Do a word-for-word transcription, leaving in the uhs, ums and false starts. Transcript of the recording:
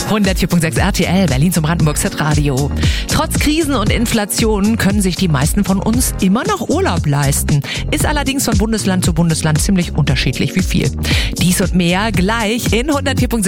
hundertvier Komma sechs R T L, Berlin zum Brandenburg Hitradio. Trotz Krisen und Inflation können sich die meisten von uns immer noch Urlaub leisten. Ist allerdings von Bundesland zu Bundesland ziemlich unterschiedlich wie viel. Dies und mehr gleich in hundertvier Komma sechs